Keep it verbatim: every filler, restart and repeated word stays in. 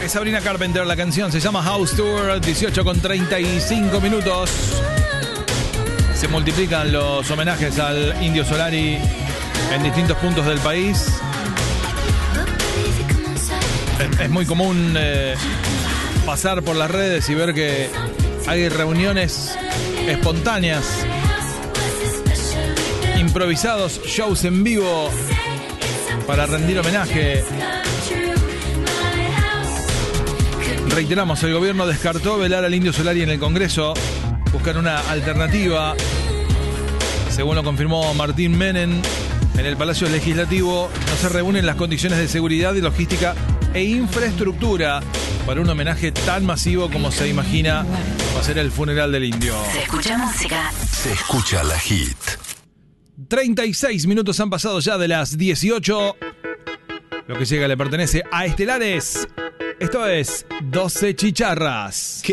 Es Sabrina Carpenter, la canción se llama House Tour, dieciocho con treinta y cinco minutos. Se multiplican los homenajes al Indio Solari en distintos puntos del país. Es, es muy común eh, pasar por las redes y ver que hay reuniones espontáneas, improvisados, shows en vivo para rendir homenaje. Reiteramos, el gobierno descartó velar al Indio Solari en el Congreso. Buscan una alternativa. Según lo confirmó Martín Menem, en el Palacio Legislativo no se reúnen las condiciones de seguridad y logística e infraestructura para un homenaje tan masivo como se imagina va a ser el funeral del Indio. Se escucha música. Se escucha la hit. treinta y seis minutos han pasado ya de las dieciocho. Lo que llega le pertenece a Estelares. Esto es doce Chicharras.